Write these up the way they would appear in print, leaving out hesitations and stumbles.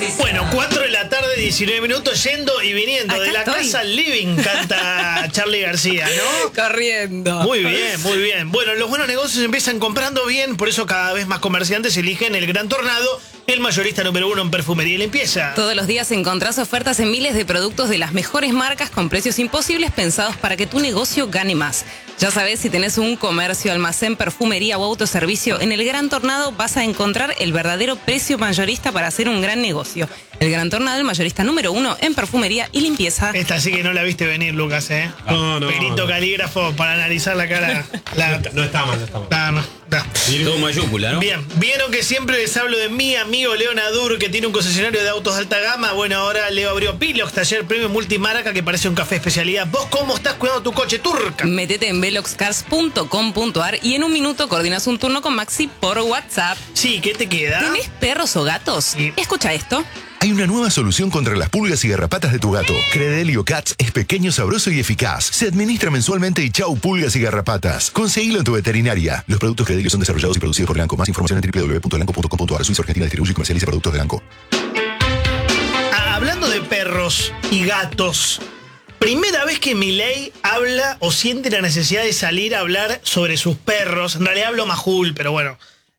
Bueno, 4 de la tarde, 19 minutos, yendo y viniendo. Acá de la estoy. casa al living, canta Charly García, ¿no? Corriendo. Muy bien, muy bien. Bueno, los buenos negocios empiezan comprando bien, por eso cada vez más comerciantes eligen el Gran Tornado, el mayorista número 1 en perfumería y limpieza. Todos los días encontrás ofertas en miles de productos de las mejores marcas con precios imposibles pensados para que tu negocio gane más. Ya sabes, si tenés un comercio, almacén, perfumería o autoservicio, en el Gran Tornado vas a encontrar el verdadero precio mayorista para hacer un gran negocio. El Gran Tornado, el mayorista número 1 en perfumería y limpieza. Esta sí que no la viste venir, Lucas, ¿eh? No. Perito calígrafo para analizar la cara. No está mal. No. Todo mayúscula, ¿no? Bien, vieron que siempre les hablo de mi amigo Leo Nadur, que tiene un concesionario de autos de alta gama. Bueno, ahora Leo abrió Pilox, taller premium multimarca que parece un café especialidad. ¿Vos cómo estás cuidando tu coche, turca? Métete en veloxcars.com.ar y en un minuto coordinas un turno con Maxi por WhatsApp. Sí, ¿qué te queda? ¿Tenés perros o gatos? Sí. Escucha esto. Hay una nueva solución contra las pulgas y garrapatas de tu gato. Credelio Cats es pequeño, sabroso y eficaz. Se administra mensualmente y chau pulgas y garrapatas. Conseguilo en tu veterinaria. Los productos Credelio son desarrollados y producidos por Elanco. Más información en www.elanco.com.ar. Suiza Argentina distribuye y comercializa productos de Elanco. Hablando de perros y gatos, primera vez que Milei habla o siente la necesidad de salir a hablar sobre sus perros. En realidad hablo Majul, pero bueno.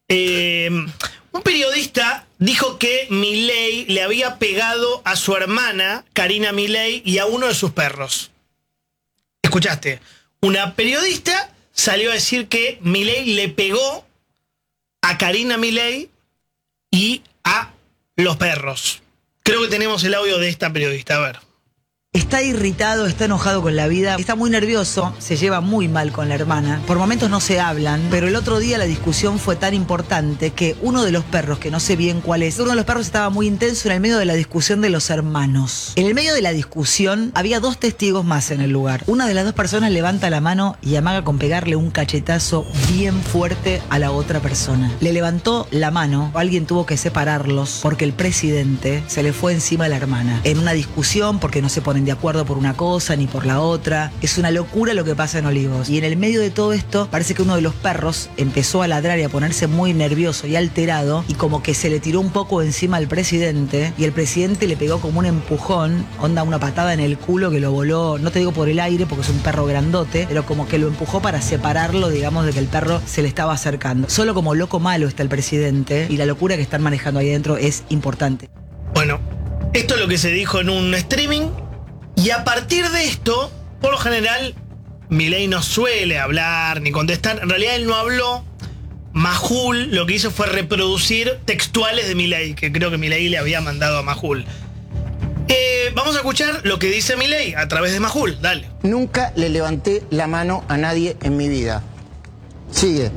Un periodista dijo que Milei le había pegado a su hermana, Karina Milei, y a uno de sus perros. ¿Escuchaste? Una periodista salió a decir que Milei le pegó a Karina Milei y a los perros. Creo que tenemos el audio de esta periodista, a ver. Está irritado, está enojado con la vida, está muy nervioso, se lleva muy mal con la hermana. Por momentos no se hablan, pero el otro día la discusión fue tan importante que uno de los perros, que no sé bien cuál es, uno de los perros estaba muy intenso en el medio de la discusión de los hermanos. En el medio de la discusión había 2 testigos más en el lugar. Una de las 2 personas levanta la mano y amaga con pegarle un cachetazo bien fuerte a la otra persona. Le levantó la mano, alguien tuvo que separarlos porque el presidente se le fue encima a la hermana. En una discusión porque no se ponen de acuerdo por una cosa ni por la otra. Es una locura lo que pasa en Olivos. Y en el medio de todo esto, parece que uno de los perros empezó a ladrar y a ponerse muy nervioso y alterado, y como que se le tiró un poco encima al presidente, y el presidente le pegó como un empujón, onda una patada en el culo que lo voló, no te digo por el aire porque es un perro grandote, pero como que lo empujó para separarlo, digamos, de que el perro se le estaba acercando. Solo como loco malo está el presidente, y la locura que están manejando ahí adentro es importante. Bueno, esto es lo que se dijo en un streaming. Y a partir de esto, por lo general, Milei no suele hablar ni contestar. En realidad él no habló. Majul lo que hizo fue reproducir textuales de Milei, que creo que Milei le había mandado a Majul. Vamos a escuchar lo que dice Milei a través de Majul. Dale. Nunca le levanté la mano a nadie en mi vida. Sigue.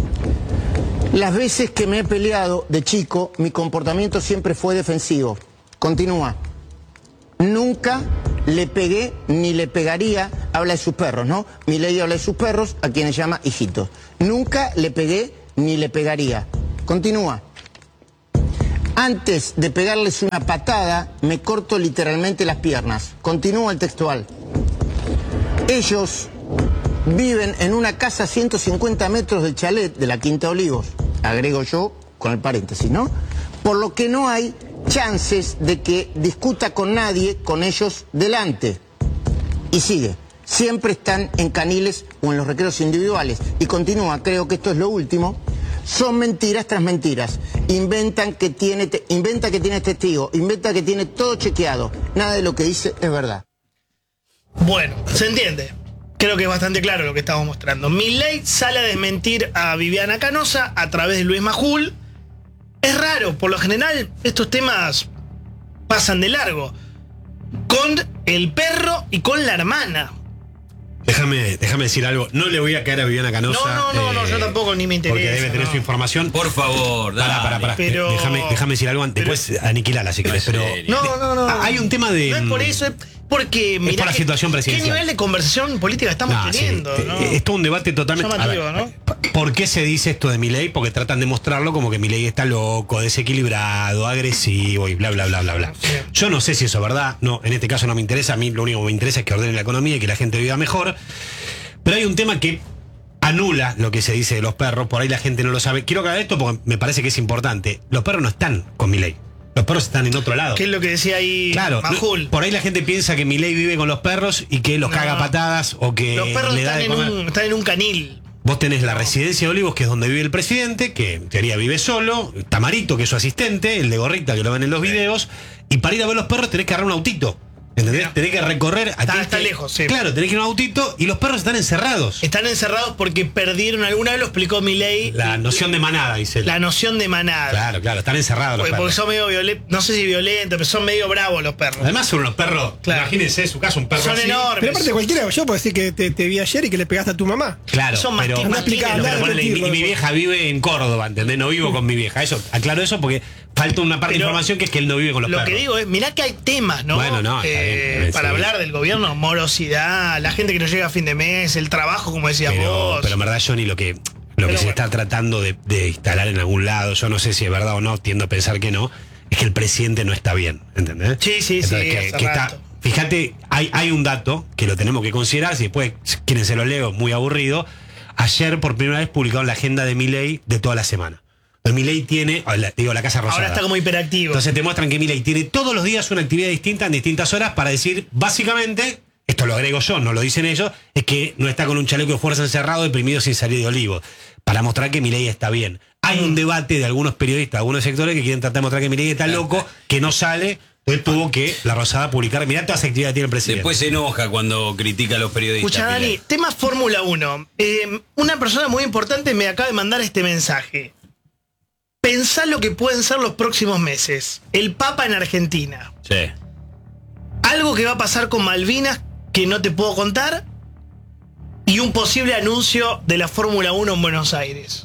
Las veces que me he peleado de chico, mi comportamiento siempre fue defensivo. Continúa. Nunca le pegué ni le pegaría, habla de sus perros, ¿no? Milei habla de sus perros, a quienes llama hijitos. Nunca le pegué ni le pegaría. Continúa. Antes de pegarles una patada, me corto literalmente las piernas. Continúa el textual. Ellos viven en una casa a 150 metros del chalet de la Quinta Olivos. Agrego yo con el paréntesis, ¿no? Por lo que no hay chances de que discuta con nadie con ellos delante. Y sigue. Siempre están en caniles o en los recreos individuales. Y continúa, creo que esto es lo último. Son mentiras tras mentiras. Inventa que tiene testigo, inventa que tiene todo chequeado. Nada de lo que dice es verdad. Bueno, se entiende. Creo que es bastante claro lo que estamos mostrando. Milei sale a desmentir a Viviana Canosa a través de Luis Majul. Es raro, por lo general estos temas pasan de largo. Con el perro y con la hermana. Déjame decir algo. No le voy a caer a Viviana Canosa. No, yo tampoco ni me interesa. Porque debe tener su información. Por favor, dale. Pará. Pero- Déjame decir algo antes. Después aniquilala si querés. Pero No. hay un tema de... No es por eso, es porque mirá por la situación presidencial. ¿Qué nivel de conversación política estamos teniendo? Sí. ¿No? Es todo un debate totalmente... Llamativo, A ver, ¿no? ¿por qué se dice esto de Milei? Porque tratan de mostrarlo como que Milei está loco, desequilibrado, agresivo y bla, bla, bla, bla, bla. Sí. Yo no sé si eso es verdad. No, en este caso no me interesa. A mí lo único que me interesa es que ordenen la economía y que la gente viva mejor. Pero hay un tema que anula lo que se dice de los perros. Por ahí la gente no lo sabe. Quiero aclarar esto porque me parece que es importante. Los perros no están con Milei. Los perros están en otro lado. ¿Qué es lo que decía ahí Claro, Majul? por ahí la gente piensa que Milei vive con los perros y que los caga a patadas o que Los perros le da de comer. están en un canil. Vos tenés la residencia de Olivos, que es donde vive el presidente, que en teoría vive solo, Tamarito, que es su asistente, el de gorrita, que lo ven en los videos, y para ir a ver los perros tenés que agarrar un autito. ¿Entendés? Mira. Tenés que recorrer. Está lejos, sí. Claro, tenés que ir a un autito y los perros están encerrados. Están encerrados porque perdieron, alguna vez lo explicó Milei. La noción de manada, dice él. La noción de manada. Claro, están encerrados los Porque perros. son medio violentos, no sé si violentos, pero son medio bravos los perros. Además son unos perros, Claro. imagínense su caso, un perro Son así. enormes. Pero aparte cualquiera, yo puedo decir que te vi ayer y que le pegaste a tu mamá. Claro, Son pero, mastín, mastín, pero nada, ponele, y mentirlo, mi vieja vive en Córdoba, ¿entendés? No vivo con mi vieja. Eso, aclaro eso porque falta una parte de Pero información que es que él no vive con los Lo perros. que digo es, mirá que hay temas, ¿no? Bueno, no, está bien, para sí. hablar del gobierno, morosidad, la gente que no llega a fin de mes, el trabajo, como decías vos. Pero en verdad, Johnny, lo que se está tratando de instalar en algún lado, yo no sé si es verdad o no, tiendo a pensar que no, es que el presidente no está bien, ¿entendés? Sí, Entonces, hace rato. fíjate, hay un dato que lo tenemos que considerar, si después quieren se lo leo, muy aburrido. Ayer por primera vez publicaron la agenda de Milei de toda la semana. El Milei tiene, la Casa Rosada. Ahora está como hiperactivo. Entonces te muestran que Milei tiene todos los días una actividad distinta en distintas horas para decir, básicamente, esto lo agrego yo, no lo dicen ellos, es que no está con un chaleco de fuerza encerrado, deprimido sin salir de Olivos, para mostrar que Milei está bien. Hay un debate de algunos periodistas, algunos sectores que quieren tratar de mostrar que Milei está loco, que no sale. Entonces tuvo que la Rosada publicar, mirá todas las actividades que tiene el presidente. Después se enoja cuando critica a los periodistas. Escucha, Dani, Milei. tema Fórmula 1. Una persona muy importante me acaba de mandar este mensaje. Pensá lo que pueden ser los próximos meses. El Papa en Argentina. Sí. Algo que va a pasar con Malvinas que no te puedo contar. Y un posible anuncio de la Fórmula 1 en Buenos Aires.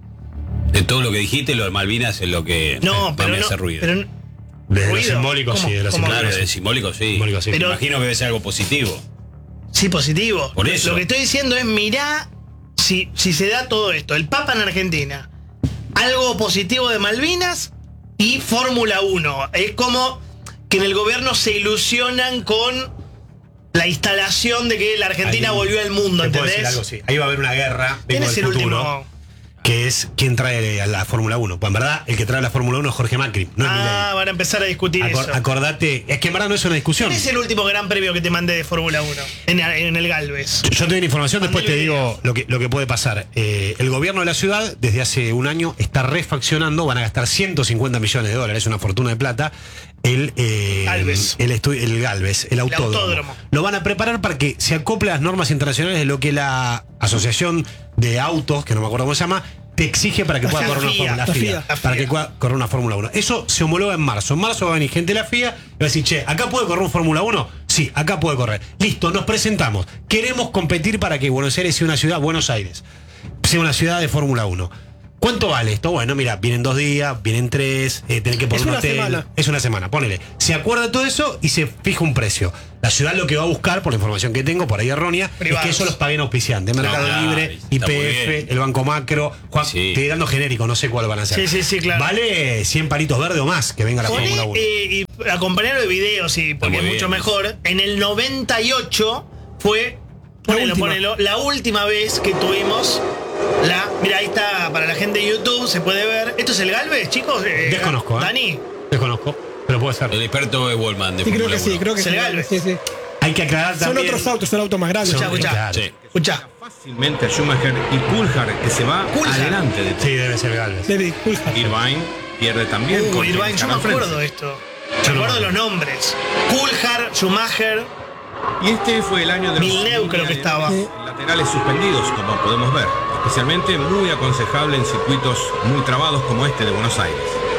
De todo lo que dijiste, lo de Malvinas es lo que No, más pero me no. hace ruido. Pero, Desde lo ruido. simbólico, ¿Cómo? sí, de lo ¿Cómo? simbólico. Claro, de simbólico sí. Simbólico, sí. Pero- Me imagino que debe ser algo positivo. sí, positivo. Por eso. Lo que estoy diciendo es, mirá si se da todo esto. El Papa en Argentina. Algo positivo de Malvinas y Fórmula 1. Es como que en el gobierno se ilusionan con la instalación de que la Argentina Ahí, volvió al mundo, te puedo decir ¿entendés? algo, sí. Ahí va a haber una guerra. ¿Quién vengo es del el futuro, último? Que es quién trae a la Fórmula 1. Pues en verdad, el que trae a la Fórmula 1 es Jorge Macri, no es Milei. Van a empezar a discutir eso. Acordate, es que en verdad no es una discusión. ¿Quién es el último gran premio que te mandé de Fórmula 1? En el Galvez. Yo te doy la información, después te Mandale digo lo que puede pasar. El gobierno de la ciudad, desde hace un año, está refaccionando, van a gastar 150 millones de dólares, una fortuna de plata, el Galvez. el Galvez, el autódromo. autódromo. Lo van a preparar para que se acople a las normas internacionales de lo que la Asociación de Autos, que no me acuerdo cómo se llama, te exige para que pueda La correr una FIA, Fórmula la FIA, FIA. para que pueda correr una Fórmula 1. Eso se homologa en marzo. En marzo va a venir gente de la FIA y va a decir, che, ¿acá puede correr un Fórmula 1? Sí, acá puede correr. Listo, nos presentamos. Queremos competir para que Buenos Aires sea una ciudad, Buenos Aires, sea una ciudad de Fórmula 1. ¿Cuánto vale esto? Bueno, mira, vienen 2 días, vienen 3, tenés que poner Es un una hotel. semana. Es una semana, ponele. Se acuerda todo eso y se fija un precio. La ciudad lo que va a buscar, por la información que tengo, por ahí errónea, Privados. es que eso los paguen auspiciantes. Mercado claro, Libre, está muy YPF, bien. el Banco Macro. Juan, Sí. te estoy dando genérico, no sé cuál van a hacer. Sí, claro. Vale 100 palitos verdes o más que venga la Poné, Fórmula 1. y acompañarlo de videos, sí, porque es muy mucho bien. mejor. En el 98 fue, última. ponelo, la última vez que tuvimos mira, ahí está, para la gente de YouTube se puede ver. ¿Esto es el Galvez, chicos? Desconozco, Dani. Desconozco, pero puede ser. El experto es Wallman de Sí, creo Fórmula que sí, 1. creo que ¿Es el Galvez? sí. Hay que aclarar Son también. otros autos, son autos más grandes. Escuchá. Claro. Sí. Escuchá. Fácilmente a Schumacher y Coulthard, que se va Coulthard. adelante de Sí, debe ser Galvez. David Coulthard. Irvine pierde también. con Irvine, yo me Francia. acuerdo de esto. Me acuerdo de los nombres. Coulthard, Schumacher. Y este fue el año de los Villeneuve creo que estaba. laterales suspendidos, como podemos ver. Especialmente muy aconsejable en circuitos muy trabados como este de Buenos Aires.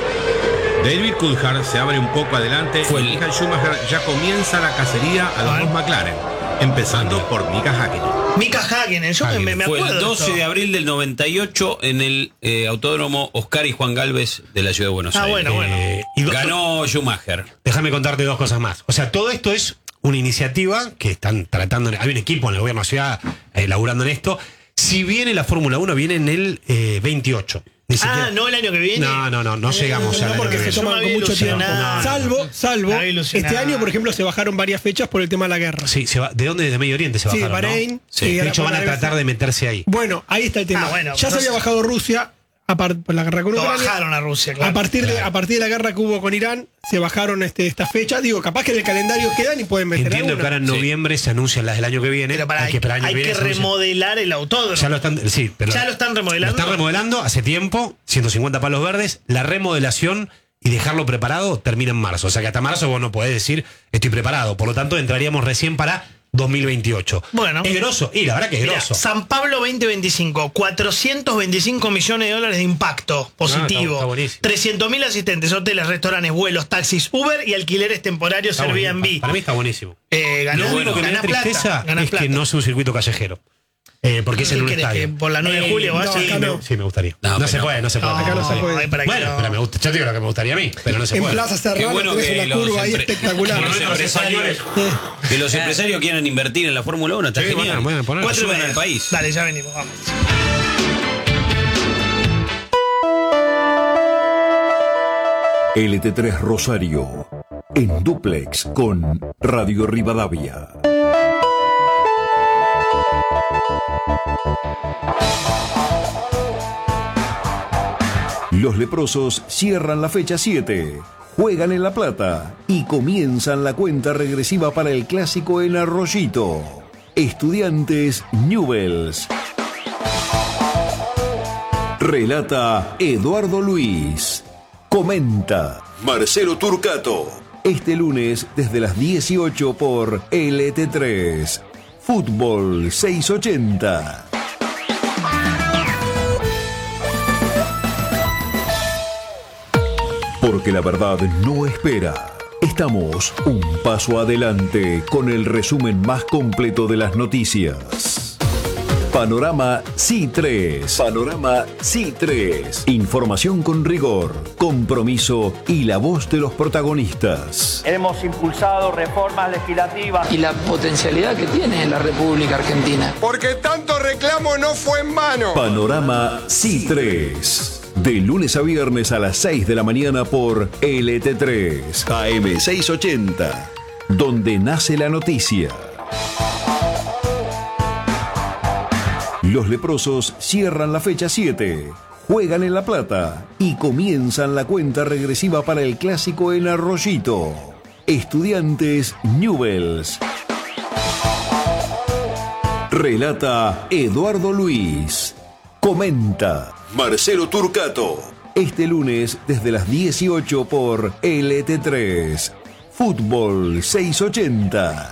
David Coulthard se abre un poco adelante Fue y el- Michael Schumacher ya comienza la cacería a los dos McLaren, empezando por Mika Häkkinen. Mika Häkkinen, yo me Fue acuerdo el de 12 esto. de abril del 98 en el Autódromo Oscar y Juan Galvez de la ciudad de Buenos Aires. Bueno. Ganó Schumacher. Déjame contarte 2 cosas más. O sea, todo esto es una iniciativa que están tratando. Hay un equipo en el gobierno de la ciudad laburando en esto. Si viene la Fórmula 1, viene en el 28. Ni siquiera- No el año que viene. No llegamos No, al año porque que se viene. Yo me toman había con mucho tiempo. ilusionado. Salvo, Me había ilusionado. este año, por ejemplo, se bajaron varias fechas por el tema de la guerra. Sí, se va, ¿de dónde? De Medio Oriente se Sí, bajaron, Bahrein. ¿no? Sí, De ahora hecho, van a Arabia tratar de meterse ahí. Bueno, ahí está el tema. Bueno, ya se entonces- había bajado Rusia. por la guerra con Lo Ucrania. bajaron a Rusia, claro. A partir de la guerra que hubo con Irán, se bajaron esta fecha. Digo, capaz que en el calendario quedan y pueden meter Entiendo que alguna. ahora en noviembre se anuncian las del año que viene. Pero hay que esperar año hay que viene. que se anuncian. remodelar el autódromo. Ya lo están, sí, pero Ya lo están lo remodelando. están remodelando hace tiempo, 150 palos verdes. La remodelación y dejarlo preparado termina en marzo. O sea que hasta marzo vos no podés decir estoy preparado. Por lo tanto, entraríamos recién para 2028. Bueno. Es grosso. Y la verdad que es Mirá, grosso. San Pablo 2025, 425 millones de dólares de impacto positivo. está buenísimo. 300.000 asistentes, hoteles, restaurantes, vuelos, taxis, Uber y alquileres temporarios Está buenísimo. Airbnb. Para mí está buenísimo. Ganó, Lo único que me da ganás tristeza plata, ganás es que plata. no es un circuito callejero. Porque es en ¿Qué un querés, estadio. que por la 9 de julio vaya? acá no. Sí, me gustaría. No, No, pero se no. puede, no se puede. Acá no se puede. hay para que Bueno, no. pero me gusta, yo te digo lo que me gustaría a mí, pero no se En puede. Plaza Cerrada bueno tenés que una los curva ahí empre- espectacular. que los empresarios- que los empresarios quieran invertir en la Fórmula 1, está Sí, genial. bueno, poner. Ayudan al país. Dale, ya venimos, vamos. LT3 Rosario, en dúplex con Radio Rivadavia. Los leprosos cierran la fecha 7, juegan en La Plata y comienzan la cuenta regresiva para el clásico en Arroyito. Estudiantes Newells. Relata Eduardo Luis. Comenta Marcelo Turcato. Este lunes desde las 18 por LT3. Fútbol 680. Porque la verdad no espera. Estamos un paso adelante con el resumen más completo de las noticias. Panorama C3. Panorama C3. Información con rigor, compromiso y la voz de los protagonistas. Hemos impulsado reformas legislativas y la potencialidad que tiene la República Argentina. Porque tanto reclamo no fue en vano. Panorama C3. De lunes a viernes a las 6 de la mañana por LT3 AM 680. Donde nace la noticia. Los leprosos cierran la fecha 7, juegan en La Plata y comienzan la cuenta regresiva para el clásico en Arroyito. Estudiantes Newells. Relata Eduardo Luis. Comenta Marcelo Turcato. Este lunes desde las 18 por LT3. Fútbol 680.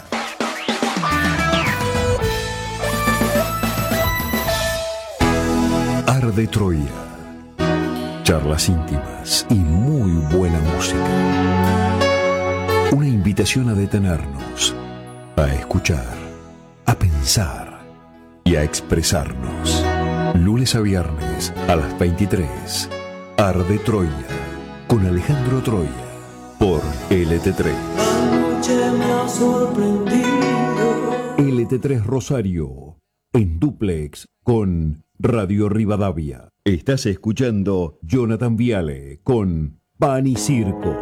Arde Troya. Charlas íntimas y muy buena música. Una invitación a detenernos, a escuchar, a pensar y a expresarnos. Lunes a viernes a las 23. Arde Troya con Alejandro Troya por LT3. LT3 Rosario en dúplex con Radio Rivadavia. Estás escuchando Jonathan Viale con Pan y Circo.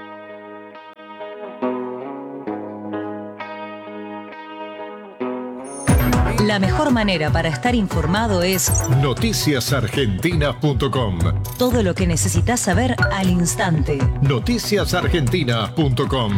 La mejor manera para estar informado es noticiasargentina.com. todo lo que necesitas saber al instante. Noticiasargentina.com.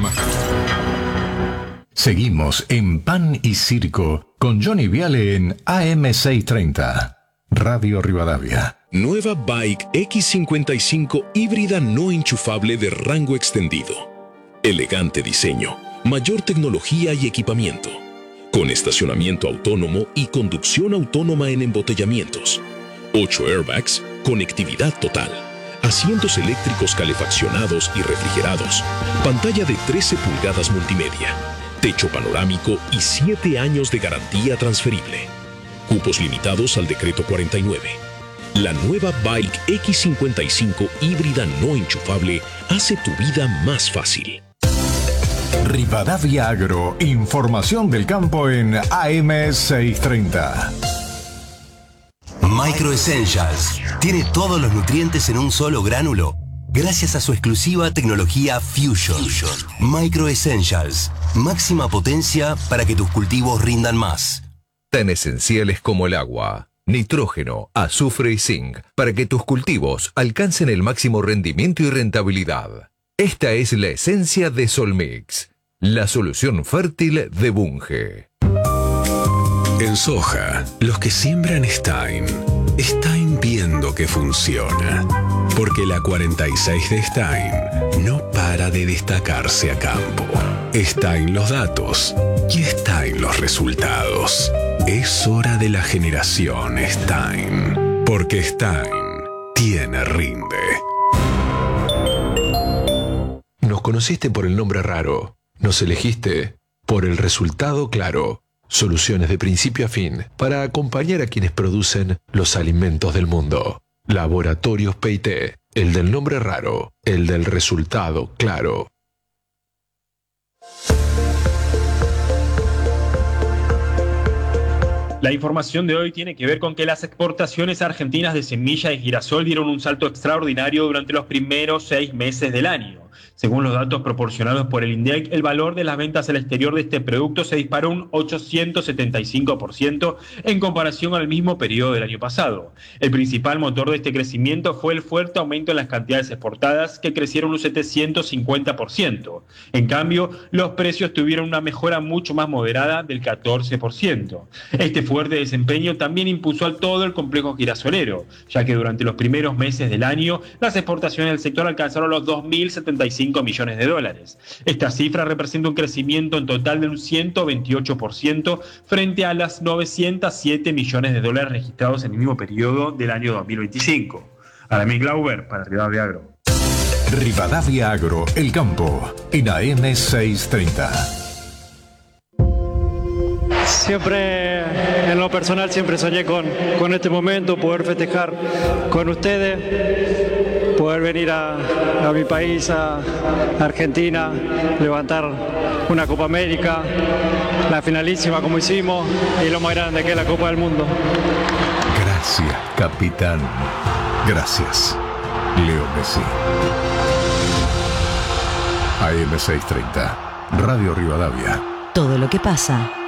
Seguimos en Pan y Circo con Johnny Viale en AM630. Radio Rivadavia. Nueva Bike X55 híbrida no enchufable de rango extendido. Elegante diseño, mayor tecnología y equipamiento. Con estacionamiento autónomo y conducción autónoma en embotellamientos. 8 airbags, conectividad total. Asientos eléctricos calefaccionados y refrigerados. Pantalla de 13 pulgadas multimedia. Techo panorámico y 7 años de garantía transferible. Cupos limitados al decreto 49. La nueva Bike X55 híbrida no enchufable hace tu vida más fácil. Rivadavia Agro, información del campo en AM630. Micro Essentials tiene todos los nutrientes en un solo gránulo gracias a su exclusiva tecnología Fusion. Micro Essentials, máxima potencia para que tus cultivos rindan más. Tan esenciales como el agua, nitrógeno, azufre y zinc para que tus cultivos alcancen el máximo rendimiento y rentabilidad. Esta es la esencia de Solmix, la solución fértil de Bunge. En soja, los que siembran Stein viendo que funciona. Porque la 46 de Stein no para de destacarse a campo. Stein los datos y Stein los resultados. Es hora de la generación Stein. Porque Stein tiene rinde. Nos conociste por el nombre raro. Nos elegiste por el resultado claro. Soluciones de principio a fin para acompañar a quienes producen los alimentos del mundo. Laboratorios P&T, el del nombre raro, el del resultado claro. La información de hoy tiene que ver con que las exportaciones argentinas de semilla de girasol dieron un salto extraordinario durante los primeros 6 meses del año. Según los datos proporcionados por el INDEC, el valor de las ventas al exterior de este producto se disparó un 875% en comparación al mismo periodo del año pasado. El principal motor de este crecimiento fue el fuerte aumento en las cantidades exportadas, que crecieron un 750%. En cambio, los precios tuvieron una mejora mucho más moderada del 14%. Este fuerte desempeño también impulsó a todo el complejo girasolero, ya que durante los primeros meses del año las exportaciones del sector alcanzaron los 2.075 millones de dólares. Esta cifra representa un crecimiento en total de un 128% frente a las 907 millones de dólares registrados en el mismo periodo del año 2025. Aramín Glauber para Rivadavia Agro. Rivadavia Agro, El Campo, en AM 630. Siempre, en lo personal, siempre soñé con este momento, poder festejar con ustedes, poder venir a mi país, a Argentina, levantar una Copa América, la finalísima como hicimos, y lo más grande que es la Copa del Mundo. Gracias, capitán. Gracias, Leo Messi. AM 630, Radio Rivadavia. Todo lo que pasa